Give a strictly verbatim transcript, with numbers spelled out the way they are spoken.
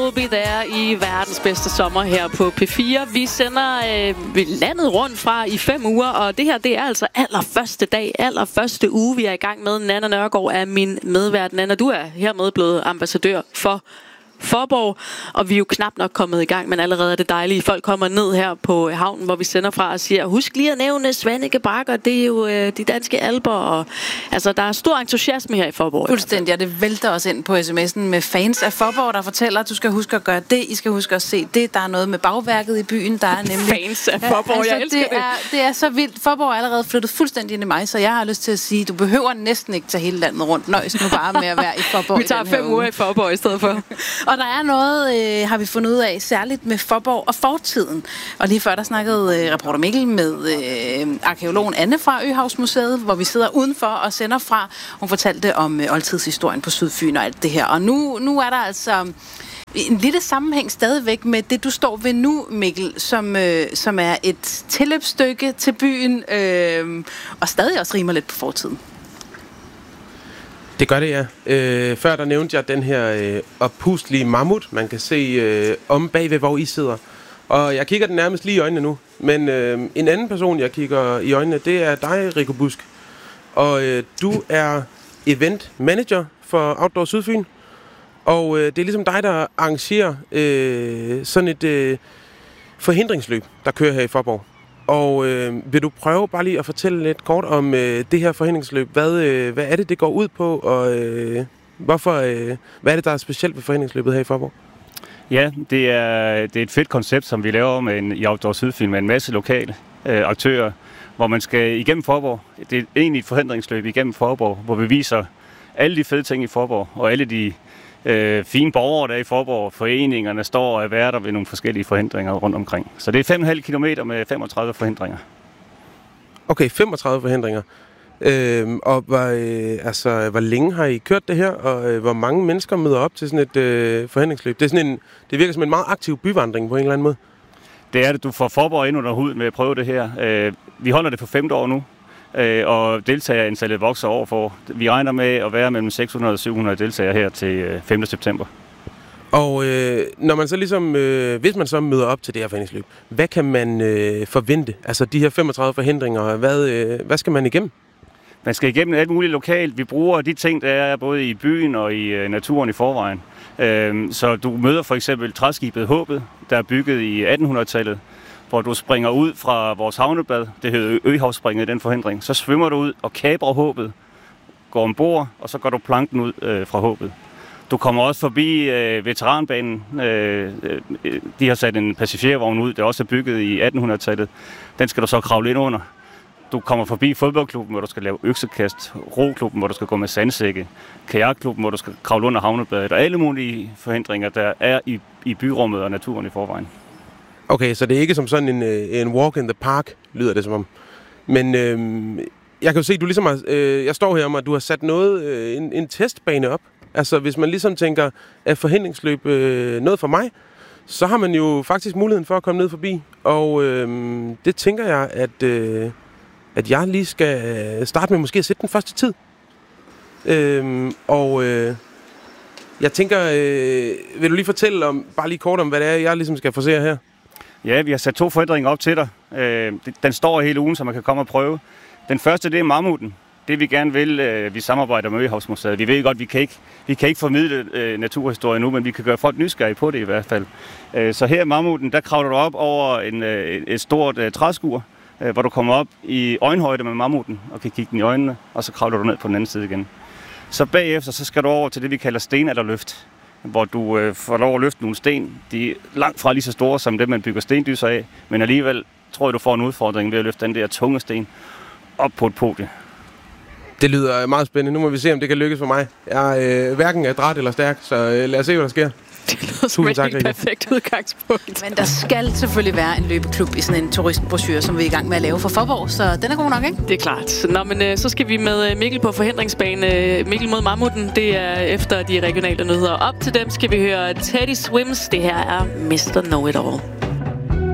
We'll be there i verdens bedste sommer her på P fire. Vi sender øh, landet rundt fra i fem uger, og det her det er altså allerførste dag, allerførste uge, vi er i gang med. Nanna Nørgaard er min medvært. Nanna, du er hermed blevet ambassadør for Faaborg, og vi er jo knap nok kommet i gang, men allerede er det dejlige. Folk kommer ned her på havnen, hvor vi sender fra og siger, husk lige at nævne Svaneke Bakker, det er jo øh, de danske alper, og altså der er stor entusiasme her i Faaborg. Fuldstændig, og det vælter også ind på sms'en med fans af Faaborg, der fortæller, at du skal huske at gøre det, I skal huske at se det, der er noget med bagværket i byen, der er nemlig... Fans af Faaborg, ja, altså, jeg elsker det. det. Er, det er så vildt. Faaborg er allerede flyttet fuldstændig ind i mig, så jeg har lyst til at sige, du behøver næsten ikke tage hele landet rundt. Nøjes nu bare med at være i Faaborg. Vi tager fem uger i Faaborg i stedet for. Og der er noget, øh, har vi fundet ud af, særligt med Faaborg og fortiden. Og lige før der snakkede øh, reporter Mikkel med øh, arkeologen Anne fra Øhavsmuseet, hvor vi sidder udenfor og sender fra. Hun fortalte om øh, oldtidshistorien på Sydfyn og alt det her. Og nu, nu er der altså en lille sammenhæng stadigvæk med det, du står ved nu, Mikkel, som, øh, som er et tilløbsstykke til byen, øh, og stadig også rimer lidt på fortiden. Det gør det, ja. Øh, før der nævnte jeg den her øh, oppustelige mammut, man kan se øh, om bagved, hvor I sidder. Og jeg kigger den nærmest lige i øjnene nu. Men øh, en anden person, jeg kigger i øjnene, det er dig, Rico Busk. Og øh, du er event manager for Outdoor Sydfyn. Og øh, det er ligesom dig, der arrangerer øh, sådan et øh, forhindringsløb, der kører her i Faaborg. Og øh, vil du prøve bare lige at fortælle lidt kort om øh, det her forhindringsløb? Hvad, øh, hvad er det, det går ud på, og øh, hvorfor, øh, hvad er det, der er specielt ved forhindringsløbet her i Faaborg? Ja, det er, det er et fedt koncept, som vi laver med en, i Outdoor Sydfyn med en masse lokale øh, aktører, hvor man skal igennem Faaborg. Det er egentlig et forhindringsløb igennem Faaborg, hvor vi viser alle de fede ting i Faaborg, og alle de øh, fine borgere, der er i Faaborg. Foreningerne står og er værter ved nogle forskellige forhindringer rundt omkring. Så det er fem komma fem kilometer med femogtredive forhindringer. Okay, femogtredive forhindringer. Øhm, og hvor, øh, altså, hvor længe har I kørt det her, og øh, hvor mange mennesker møder op til sådan et øh, forhindringsløb? Det, er sådan en, det virker som en meget aktiv byvandring på en eller anden måde. Det er det. Du får Faaborg ind under hud med at prøve det her. Øh, vi holder det for femte år nu, øh, og deltagerantallet vokser over for. Vi regner med at være mellem seks hundrede og syv hundrede deltagere her til øh, femte september. Og øh, når man så ligesom, øh, hvis man så møder op til det her forhindringsløb, hvad kan man øh, forvente? Altså de her femogtredive forhindringer, hvad, øh, hvad skal man igennem? Man skal igennem alt muligt lokalt. Vi bruger de ting, der er både i byen og i øh, naturen i forvejen. Øh, så du møder for eksempel træskibet Håbet, der er bygget i attenhundredetallet, hvor du springer ud fra vores havnebad, det hedder Øhavsspringet i den forhindring. Så svømmer du ud og kaprer Håbet, går ombord, og så går du planken ud øh, fra Håbet. Du kommer også forbi øh, veteranbanen. Øh, øh, de har sat en passagervogn ud, der også er bygget i attenhundredetallet. Den skal du så kravle ind under. Du kommer forbi fodboldklubben, hvor du skal lave øksekast, roklubben, hvor du skal gå med sandsække, kajakklubben, hvor du skal kravle under havnebadet, og alle mulige forhindringer, der er i, i byrummet og naturen i forvejen. Okay, så det er ikke som sådan en, en walk in the park, lyder det som om. Men øh, jeg kan jo se, du ligesom har, øh, jeg står her om, at du har sat noget, øh, en, en testbane op. Altså hvis man ligesom tænker, at forhindringsløb øh, noget for mig, så har man jo faktisk muligheden for at komme ned forbi. Og øh, det tænker jeg, at... Øh, at jeg lige skal starte med måske at sætte den første tid. Øhm, og øh, jeg tænker, øh, vil du lige fortælle om, bare lige kort om, hvad det er, jeg ligesom skal forsere her? Ja, vi har sat to forhindringer op til dig. Øh, den står hele ugen, så man kan komme og prøve. Den første, det er mammuten. Det vi gerne vil, øh, vi samarbejder med Øhavsmuseet. Vi ved godt, vi kan ikke, vi kan ikke formidle øh, naturhistorie nu, men vi kan gøre folk nysgerrige på det i hvert fald. Øh, så her mammuten, der kravler du op over en, øh, et stort øh, træskur, hvor du kommer op i øjenhøjde med mammuten og kan kigge den i øjnene, og så kravler du ned på den anden side igen. Så bagefter så skal du over til det, vi kalder stenalderløft, hvor du øh, får lov at løfte nogle sten. De er langt fra lige så store som dem, man bygger stendyser af, men alligevel tror jeg, du får en udfordring ved at løfte den der tunge sten op på et podie. Det lyder meget spændende. Nu må vi se, om det kan lykkes for mig. Jeg er øh, hverken adræt eller stærk, så øh, lad os se, hvad der sker. Det lyder som et helt perfekt udgangspunkt. Men der skal selvfølgelig være en løbeklub i sådan en turistbrochure, som vi er i gang med at lave for Faaborg, så den er god nok, ikke? Det er klart. Nå, men øh, så skal vi med Mikkel på forhindringsbane. Mikkel mod mammuten, det er efter de regionale nyheder. Op til dem skal vi høre Teddy Swims. Det her er mister Know It All.